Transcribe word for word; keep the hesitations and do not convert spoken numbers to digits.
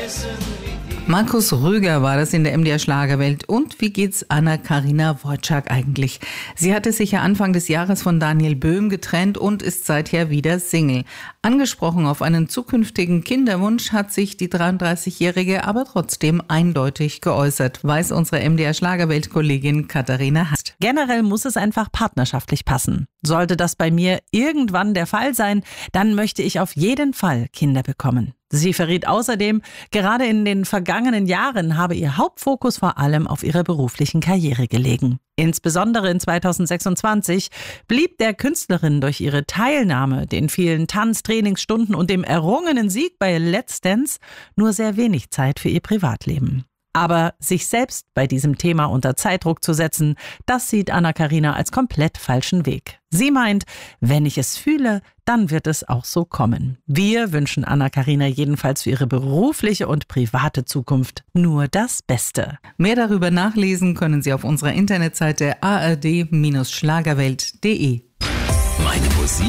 Markus Rüger war das in der M D R Schlagerwelt. Und wie geht's Anna-Karina Wojcik eigentlich? Sie hatte sich ja Anfang des Jahres von Daniel Böhm getrennt und ist seither wieder Single. Angesprochen auf einen zukünftigen Kinderwunsch hat sich die dreiunddreißigjährige aber trotzdem eindeutig geäußert, weiß unsere M D R Schlagerwelt-Kollegin Katharina Hast. Generell muss es einfach partnerschaftlich passen. Sollte das bei mir irgendwann der Fall sein, dann möchte ich auf jeden Fall Kinder bekommen. Sie verriet außerdem, gerade in den vergangenen Jahren habe ihr Hauptfokus vor allem auf ihrer beruflichen Karriere gelegen. Insbesondere in zweitausendsechsundzwanzig blieb der Künstlerin durch ihre Teilnahme, den vielen Tanztrainingsstunden und dem errungenen Sieg bei Let's Dance nur sehr wenig Zeit für ihr Privatleben. Aber sich selbst bei diesem Thema unter Zeitdruck zu setzen, das sieht Anna-Karina als komplett falschen Weg. Sie meint, wenn ich es fühle, dann wird es auch so kommen. Wir wünschen Anna-Karina jedenfalls für ihre berufliche und private Zukunft nur das Beste. Mehr darüber nachlesen können Sie auf unserer Internetseite a r d Bindestrich schlagerwelt punkt d e.